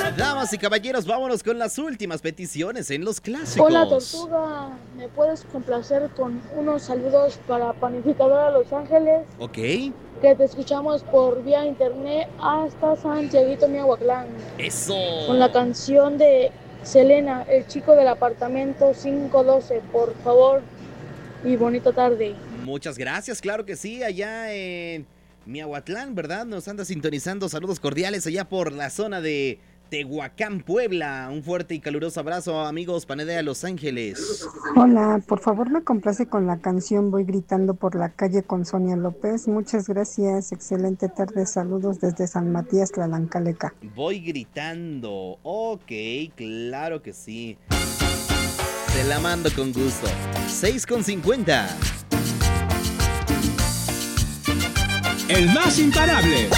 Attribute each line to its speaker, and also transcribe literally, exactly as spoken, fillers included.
Speaker 1: Damas y caballeros, vámonos con las últimas peticiones en los clásicos.
Speaker 2: Hola, Tortuga, ¿me puedes complacer con unos saludos para Panificadora Los Ángeles?
Speaker 1: Ok.
Speaker 2: Que te escuchamos por vía internet hasta Santiaguito, Miahuatlán.
Speaker 1: ¡Eso!
Speaker 2: Con la canción de Selena, el chico del apartamento quinientos doce, por favor, y bonita tarde.
Speaker 1: Muchas gracias, claro que sí, allá en Miahuatlán, ¿verdad? Nos anda sintonizando, saludos cordiales allá por la zona de Tehuacán, Puebla. Un fuerte y caluroso abrazo, amigos Panedea Los Ángeles.
Speaker 3: Hola, por favor me complace con la canción Voy Gritando por la Calle con Sonia López. Muchas gracias, excelente tarde, saludos desde San Matías, Tlalancaleca.
Speaker 1: Voy Gritando, ok, claro que sí. Te la mando con gusto. seis con cincuenta.
Speaker 4: El más imparable,